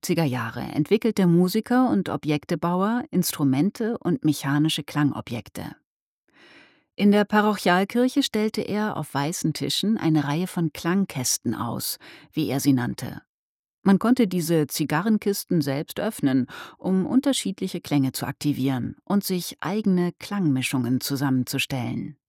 60er Jahre entwickelte Musiker und Objektebauer Instrumente und mechanische Klangobjekte. In der Parochialkirche stellte er auf weißen Tischen eine Reihe von Klangkästen aus, wie er sie nannte. Man konnte diese Zigarrenkisten selbst öffnen, um unterschiedliche Klänge zu aktivieren und sich eigene Klangmischungen zusammenzustellen.